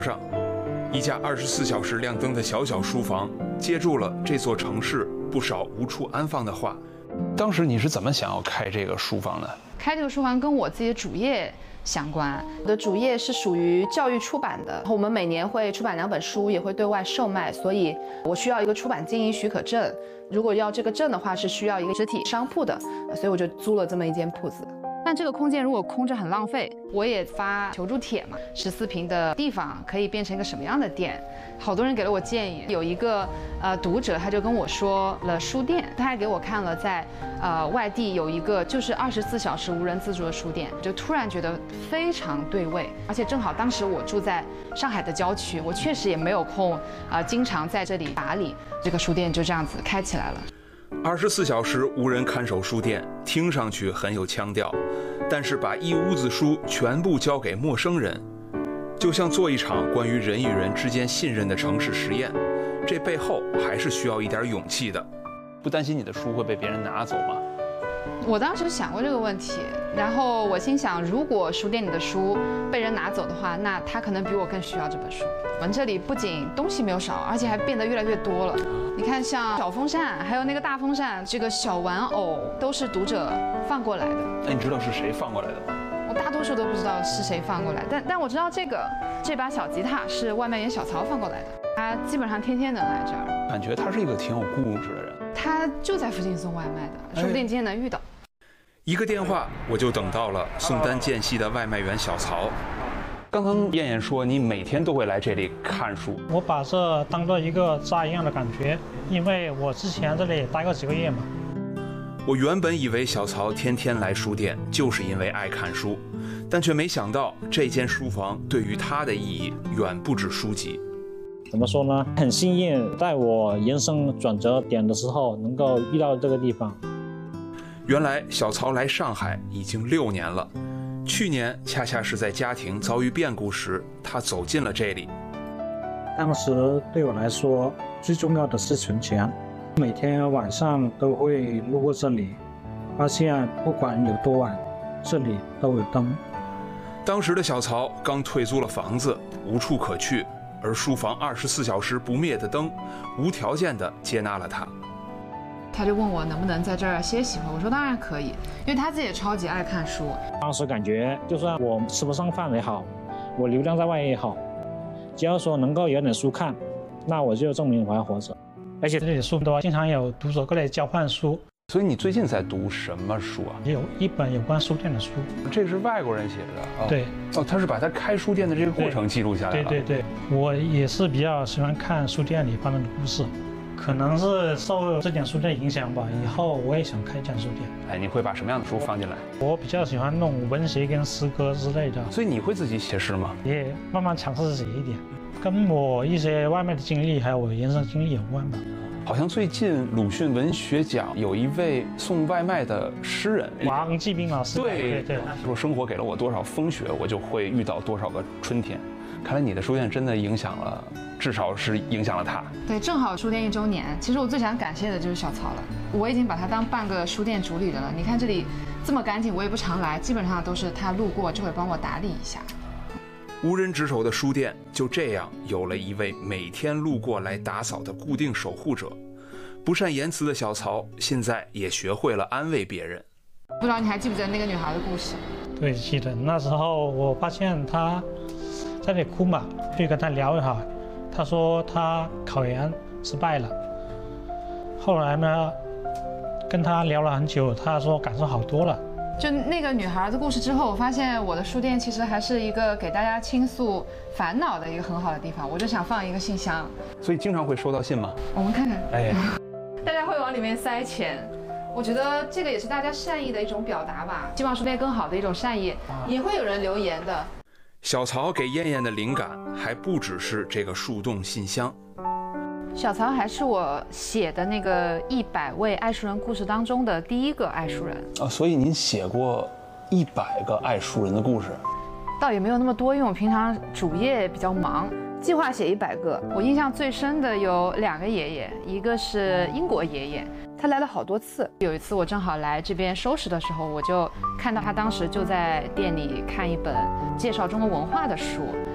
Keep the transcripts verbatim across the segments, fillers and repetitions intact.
上，一家二十四小时亮灯的小小书房，接住了这座城市不少无处安放的画。当时你是怎么想要开这个书房的？ 开这个书房跟我自己的主业相关。我的主业是属于教育出版的，我们每年会出版两本书，也会对外售卖，所以我需要一个出版经营许可证。如果要这个证的话，是需要一个实体商铺的，所以我就租了这么一间铺子。但这个空间如果空着很浪费，我也发求助帖嘛，十四平的地方可以变成一个什么样的店？好多人给了我建议，有一个呃读者他就跟我说了书店，他还给我看了在呃外地有一个就是二十四小时无人自助的书店，就突然觉得非常对味，而且正好当时我住在上海的郊区，我确实也没有空啊、呃，经常在这里打理，这个书店就这样子开起来了。 二十四小时无人看守书店，听上去很有腔调，但是把一屋子书全部交给陌生人，就像做一场关于人与人之间信任的城市实验，这背后还是需要一点勇气的。不担心你的书会被别人拿走吗？ 我当时想过这个问题，然后我心想，如果书店里的书被人拿走的话，那他可能比我更需要这本书。我们这里不仅东西没有少，而且还变得越来越多了。你看，像小风扇，还有那个大风扇，这个小玩偶，都是读者放过来的。 那你知道是谁放过来的吗？ 我大多数都不知道是谁放过来，但但我知道这个这把小吉他是外卖员小曹放过来的，他基本上天天能来这儿。 感觉他是一个挺有故事的人。 他就在附近送外卖的，说不定今天能遇到。 一个电话，我就等到了宋丹间隙的外卖员小曹。刚刚燕燕说你每天都会来这里看书， 我把这当做一个家一样的感觉，因为我之前这里待过几个月嘛。 我原本以为小曹天天来书店就是因为爱看书，但却没想到这间书房对于他的意义远不止书籍。 怎么说呢？很幸运，在我人生转折点的时候能够遇到这个地方。 原来小曹来上海已经六年了，去年恰恰是在家庭遭遇变故时，他走进了这里。 当时对我来说，最重要的是存钱。每天晚上都会路过这里，发现不管有多晚，这里都有灯。 当时的小曹刚退租了房子，无处可去，而书房二十四小时不灭的灯，无条件地接纳了他。 他就问我能不能在这儿歇息会，我说当然可以，因为他自己也超级爱看书。 当时感觉，就算我吃不上饭也好，我流浪在外也好，只要说能够有点书看，那我就证明我还活着。而且这里书多，经常有读者过来交换书。 所以你最近在读什么书啊？ 有一本有关书店的书。 这是外国人写的。哦、 对。 哦，他是把他开书店的这个过程记录下来了。 对对对，我也是比较喜欢看书店里发生的故事。可能是受这点书的影响吧，以后我也想开一家书店。 哎，你会把什么样的书放进来？ 我比较喜欢弄文学跟诗歌之类的。 所以你会自己写诗吗？ 也慢慢尝试写一点，跟我一些外卖的经历还有我人生经历有关吧。 好像最近鲁迅文学奖有一位送外卖的诗人王继兵老师。 对对对， 说生活给了我多少风雪，我就会遇到多少个春天。看来你的书店真的影响了，至少是影响了他。 对，正好书店一周年，其实我最想感谢的就是小曹了。我已经把他当半个书店主理人了。你看这里这么干净，我也不常来，基本上都是他路过就会帮我打理一下。 无人值守的书店就这样有了一位每天路过来打扫的固定守护者。不善言辞的小曹现在也学会了安慰别人。 不知道你还记不记得那个女孩的故事？ 对，记得。那时候我发现她在那里哭嘛，就跟她聊一下。她说她考研失败了。后来呢，跟她聊了很久，她说感受好多了。 就那个女孩的故事之后，我发现我的书店其实还是一个给大家倾诉烦恼的一个很好的地方。我就想放一个信箱。 所以经常会收到信吗？ 我们看看。 哎， 大家会往里面塞钱。我觉得这个也是大家善意的一种表达吧，希望书店更好的一种善意。也会有人留言的。 小曹给燕燕的灵感还不只是这个树洞信箱。 小曹还是我写的那个一百位爱书人故事当中的第一个爱书人啊，所以您写过一百个爱书人的故事？ 倒也没有那么多，因为我平常主业比较忙，计划写一百个。我印象最深的有两个爷爷，一个是英国爷爷，他来了好多次。有一次我正好来这边收拾的时候，我就看到他当时就在店里看一本介绍中国文化的书。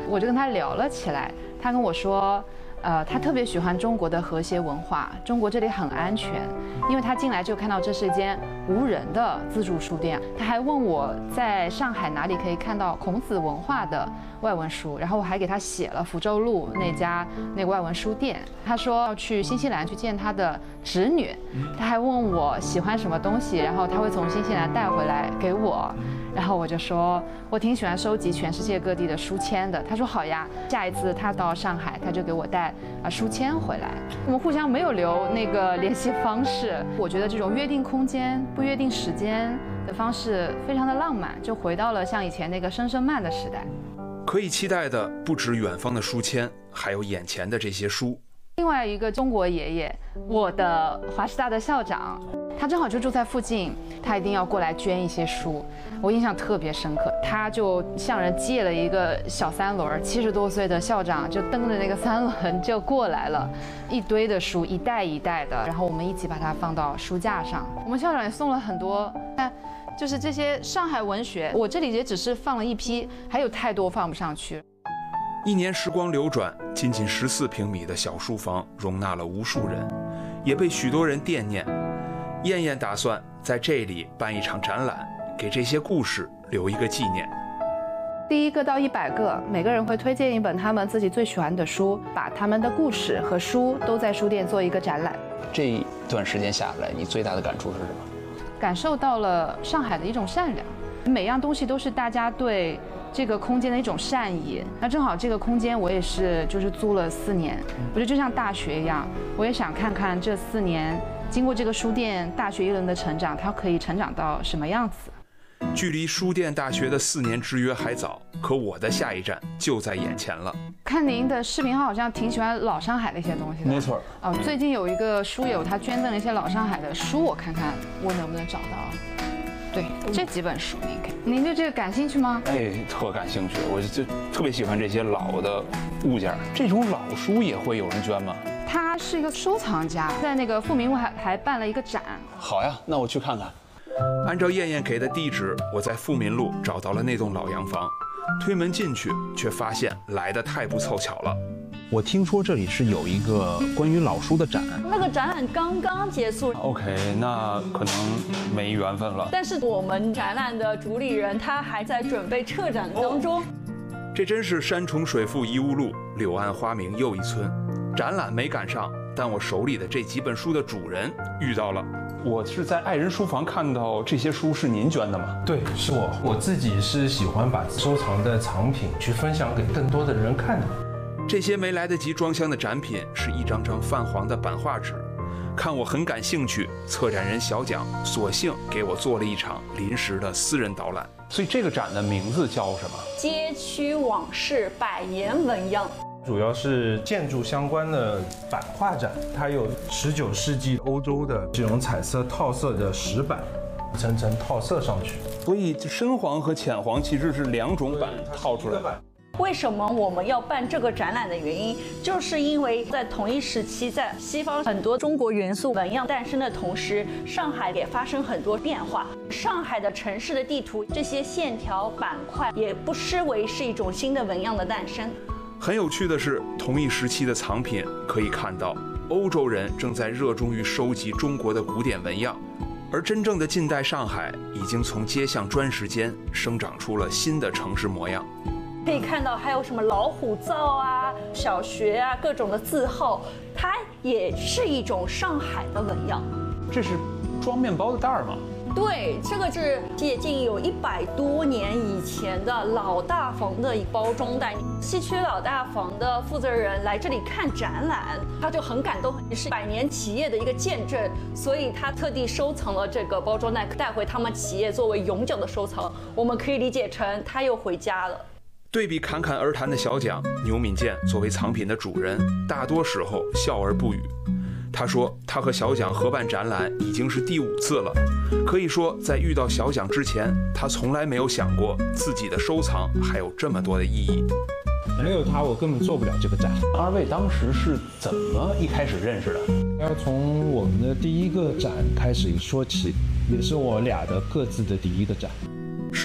我就跟他聊了起来。他跟我说，呃，他特别喜欢中国的和谐文化，中国这里很安全，因为他进来就看到这是一间无人的自助书店。他还问我在上海哪里可以看到孔子文化的外文书，然后我还给他写了福州路那家那个外文书店。他说要去新西兰去见他的侄女，他还问我喜欢什么东西，然后他会从新西兰带回来给我。然后我就说我挺喜欢收集全世界各地的书签的。他说好呀，下一次他到上海他就给我带啊书签回来。我们互相没有留那个联系方式。我觉得这种约定空间不约定时间的方式非常的浪漫，就回到了像以前那个声声慢的时代。 可以期待的不止远方的书签，还有眼前的这些书。 另外一个中国爷爷，我的华师大的校长，他正好就住在附近，他一定要过来捐一些书，我印象特别深刻。他就向人借了一个小三轮，七十多岁的校长就蹬着那个三轮就过来了，一堆的书，一袋一袋的，然后我们一起把它放到书架上。我们校长也送了很多，但就是这些上海文学，我这里也只是放了一批，还有太多放不上去。 一年时光流转，仅仅十四平米的小书房容纳了无数人，也被许多人惦念。燕燕打算在这里办一场展览，给这些故事留一个纪念。 第一个到一百个，每个人会推荐一本他们自己最喜欢的书，把他们的故事和书都在书店做一个展览。 这一段时间下来，你最大的感触是什么？ 感受到了上海的一种善良，每样东西都是大家对这个空间的一种善意。那正好这个空间我也是就是租了四年，我觉得就像大学一样，我也想看看这四年经过这个书店大学一轮的成长，它可以成长到什么样子。 距离书店大学的四年之约还早，可我的下一站就在眼前了。 看您的视频，好像挺喜欢老上海的一些东西的。 没错。 哦，最近有一个书友他捐赠了一些老上海的书，我看看我能不能找到。对，这几本书您看，您对这个感兴趣吗？ 哎，特感兴趣，我就特别喜欢这些老的物件。这种老书也会有人捐吗？ 他是一个收藏家，在那个富民路还还办了一个展。 好呀，那我去看看。 按照燕燕给的地址，我在富民路找到了那栋老洋房。推门进去，却发现来得太不凑巧了。 我听说这里是有一个关于老书的展， 那个展览刚刚结束。 OK， 那可能没缘分了。 但是我们展览的主理人他还在准备撤展当中。 这真是山重水复疑无路，柳暗花明又一村。展览没赶上，但我手里的这几本书的主人遇到了。 我是在爱人书房看到这些书是您捐的吗？ 对，是我。我自己是喜欢把收藏的藏品去分享给更多的人看的。 这些没来得及装箱的展品是一张张泛黄的版画纸，看我很感兴趣，策展人小蒋索性给我做了一场临时的私人导览。 所以这个展的名字叫什么？ 街区往事百年纹样。 主要是建筑相关的版画展，它有十九世纪欧洲的这种彩色套色的石板，一层层套色上去。 所以深黄和浅黄其实是两种版套出来的。 为什么我们要办这个展览的原因，就是因为在同一时期，在西方很多中国元素纹样诞生的同时，上海也发生很多变化。上海的城市的地图，这些线条板块也不失为是一种新的纹样的诞生。 很有趣的是，同一时期的藏品可以看到，欧洲人正在热衷于收集中国的古典纹样，而真正的近代上海已经从街巷砖石间生长出了新的城市模样。 可以看到还有什么老虎灶啊、小学啊，各种的字号，它也是一种上海的纹样。 这是装面包的袋儿吗？ 对，这个是接近有一百多年以前的老大房的包装袋。西区老大房的负责人来这里看展览，他就很感动，是百年企业的一个见证，所以他特地收藏了这个包装袋，带回他们企业作为永久的收藏。我们可以理解成他又回家了。 对比侃侃而谈的小蒋，牛敏健作为藏品的主人，大多时候笑而不语。他说，他和小蒋合办展览已经是第五次了。可以说，在遇到小蒋之前，他从来没有想过自己的收藏还有这么多的意义。 没有他，我根本做不了这个展。 二位当时是怎么一开始认识的？ 要从我们的第一个展开始说起，也是我俩的各自的第一个展。 十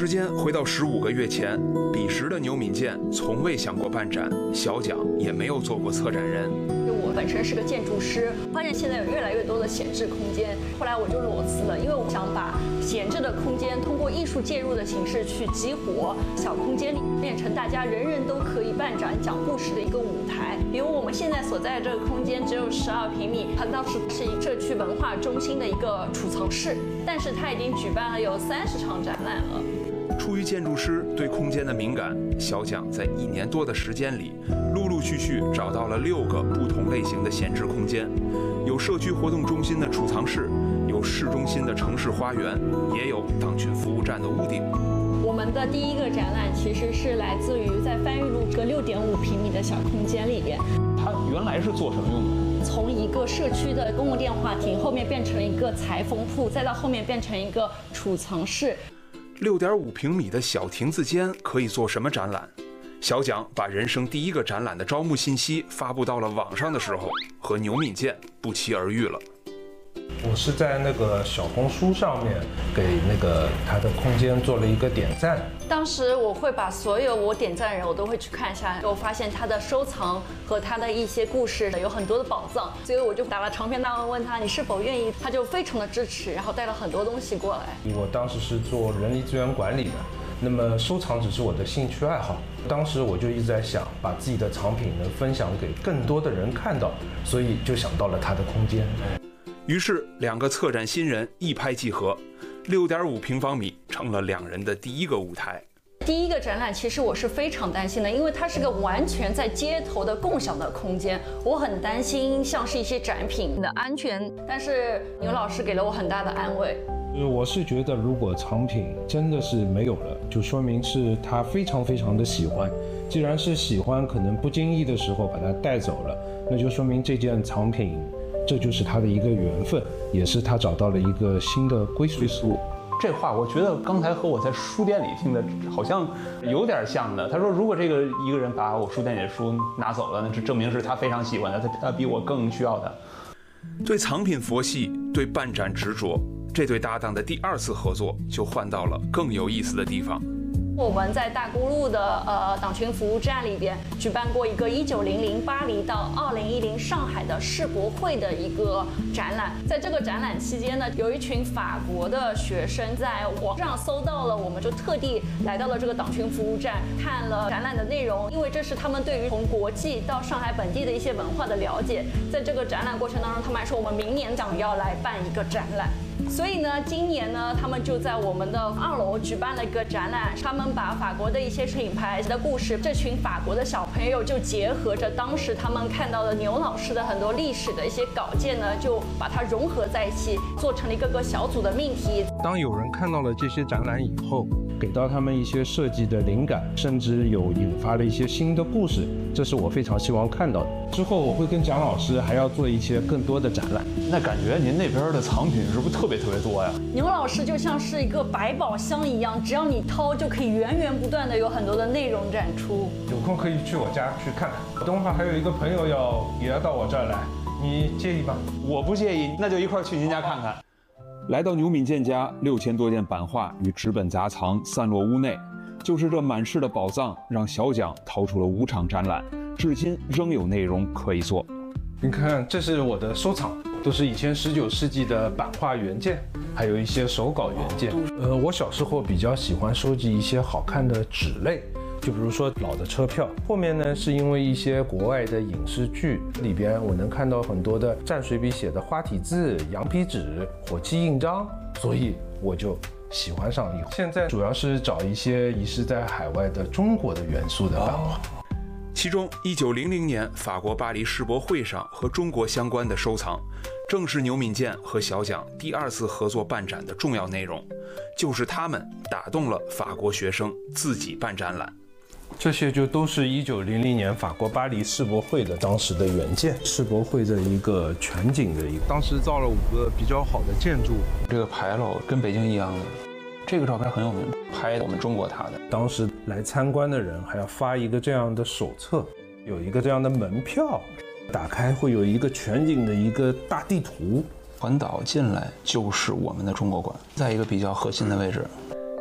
时间回到十五个月前，彼时的牛敏健从未想过办展，小蒋也没有做过策展人。 我本身是个建筑师，发现现在有越来越多的闲置空间，后来我就裸辞了，因为我想把闲置的空间通过艺术介入的形式去激活，小空间里变成大家人人都可以办展、讲故事的一个舞台。比如我们现在所在的这个空间只有十二平米，它当时是一社区文化中心的一个储藏室，但是它已经举办了有三十场展览了。 出于建筑师对空间的敏感，小蒋在一年多的时间里，陆陆续续找到了六个不同类型的闲置空间，有社区活动中心的储藏室，有市中心的城市花园，也有党群服务站的屋顶。 我们的第一个展览其实是来自于在番禺路个六点五平米的小空间里边。 它原来是做什么用的？ 从一个社区的公共电话亭，后面变成了一个裁缝铺，再到后面变成一个储藏室。 六点五平米的小亭子间可以做什么展览？小蒋把人生第一个展览的招募信息发布到了网上的时候，和牛敏健不期而遇了。 我是在那个小红书上面给那个他的空间做了一个点赞。 当时我会把所有我点赞的人我都会去看一下，我发现他的收藏和他的一些故事有很多的宝藏，所以我就打了长篇大论问他你是否愿意，他就非常的支持，然后带了很多东西过来。 我当时是做人力资源管理的，那么收藏只是我的兴趣爱好。当时我就一直在想，把自己的藏品能分享给更多的人看到，所以就想到了他的空间。 于是两个策展新人一拍即合，六点五平方米成了两人的第一个舞台。 第一个展览其实我是非常担心的，因为它是个完全在街头的共享的空间，我很担心像是一些展品的安全，但是牛老师给了我很大的安慰。 我是觉得如果藏品真的是没有了，就说明是他非常非常的喜欢，既然是喜欢，可能不经意的时候把它带走了，那就说明这件藏品这就是他的一个缘分，也是他找到了一个新的归宿。 这话我觉得刚才和我在书店里听的好像有点像的。他说，如果这个一个人把我书店里的书拿走了，那是证明是他非常喜欢的，他他比我更需要的。 对藏品佛系，对办展执着，这对搭档的第二次合作就换到了更有意思的地方。 我们在大沽路的呃党群服务站里边举办过一个一九零零巴黎到二零一零上海的世博会的一个展览。在这个展览期间呢，有一群法国的学生在网上搜到了，我们就特地来到了这个党群服务站，看了展览的内容，因为这是他们对于从国际到上海本地的一些文化的了解。在这个展览过程当中，他们还说我们明年想要来办一个展览。所以呢，今年呢，他们就在我们的二楼举办了一个展览，他们把法国的一些品牌的故事，这群法国的小朋友就结合着当时他们看到的牛老师的很多历史的一些稿件呢，就把它融合在一起，做成了一个个小组的命题。 当有人看到了这些展览以后，给到他们一些设计的灵感，甚至有引发了一些新的故事，这是我非常希望看到的。之后我会跟蒋老师还要做一些更多的展览。 那感觉您那边的藏品是不是特别特别多呀？ 牛老师就像是一个百宝箱一样，只要你掏就可以源源不断的有很多的内容展出。 有空可以去我家去看看。等会儿还有一个朋友要也要到我这儿来，你介意吗？ 我不介意，那就一块儿去您家看看。 来到牛敏健家，六千多件版画与纸本杂藏散落屋内，就是这满室的宝藏，让小蒋掏出了五场展览，至今仍有内容可以做。 你看，这是我的收藏，都是以前十九世纪的版画原件，还有一些手稿原件。呃，我小时候比较喜欢收集一些好看的纸类，就比如说老的车票。后面呢，是因为一些国外的影视剧里边，我能看到很多的蘸水笔写的花体字、羊皮纸、火漆印章，所以我就喜欢上了。现在主要是找一些遗失在海外的中国的元素的版画。 其中，一九零零年法国巴黎世博会上和中国相关的收藏，正是牛敏健和小蒋第二次合作办展的重要内容。就是他们打动了法国学生自己办展览。 这些就都是一九零零年法国巴黎世博会的当时的原件，世博会的一个全景的一个，当时造了五个比较好的建筑。 这个牌楼跟北京一样的。这个照片很有名，拍我们中国塔的。 当时来参观的人还要发一个这样的手册，有一个这样的门票，打开会有一个全景的一个大地图。 环岛进来就是我们的中国馆，在一个比较核心的位置。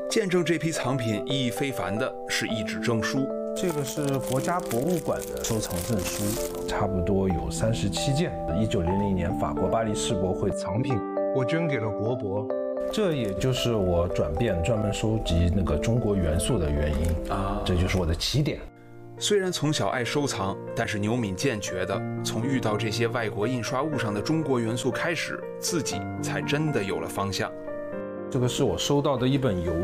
见证这批藏品意义非凡的是一纸证书， 这个是国家博物馆的收藏证书，差不多有三十七件。一九零零年法国巴黎世博会藏品，我捐给了国博。这也就是我转变专门收集那个中国元素的原因啊，这就是我的起点。 虽然从小爱收藏，但是牛敏健觉得，从遇到这些外国印刷物上的中国元素开始，自己才真的有了方向。 这个是我收到的一本邮